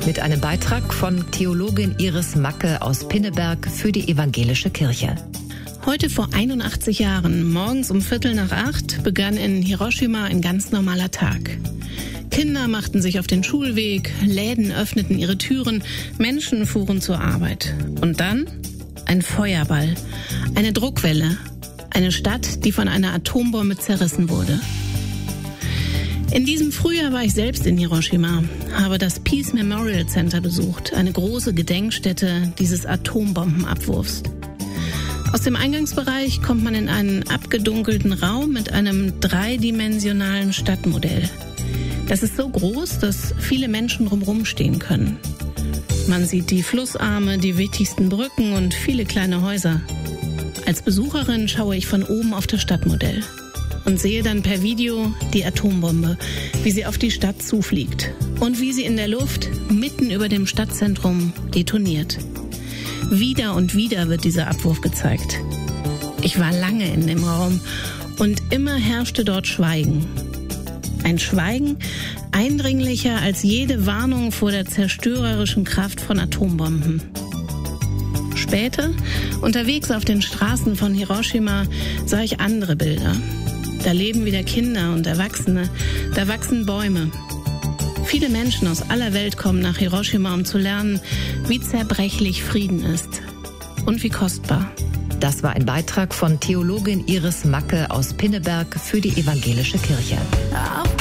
Mit einem Beitrag von Theologin Iris Macke aus Pinneberg für die Evangelische Kirche. Heute vor 81 Jahren, morgens um 7:45, begann in Hiroshima ein ganz normaler Tag. Kinder machten sich auf den Schulweg, Läden öffneten ihre Türen, Menschen fuhren zur Arbeit. Und dann ein Feuerball, eine Druckwelle, eine Stadt, die von einer Atombombe zerrissen wurde. In diesem Frühjahr war ich selbst in Hiroshima, habe das Peace Memorial Center besucht, eine große Gedenkstätte dieses Atombombenabwurfs. Aus dem Eingangsbereich kommt man in einen abgedunkelten Raum mit einem dreidimensionalen Stadtmodell. Das ist so groß, dass viele Menschen drumherum stehen können. Man sieht die Flussarme, die wichtigsten Brücken und viele kleine Häuser. Als Besucherin schaue ich von oben auf das Stadtmodell und sehe dann per Video die Atombombe, wie sie auf die Stadt zufliegt und wie sie in der Luft mitten über dem Stadtzentrum detoniert. Wieder und wieder wird dieser Abwurf gezeigt. Ich war lange in dem Raum und immer herrschte dort Schweigen. Ein Schweigen eindringlicher als jede Warnung vor der zerstörerischen Kraft von Atombomben. Später, unterwegs auf den Straßen von Hiroshima, sah ich andere Bilder. Da leben wieder Kinder und Erwachsene, da wachsen Bäume. Viele Menschen aus aller Welt kommen nach Hiroshima, um zu lernen, wie zerbrechlich Frieden ist und wie kostbar. Das war ein Beitrag von Theologin Iris Macke aus Pinneberg für die Evangelische Kirche.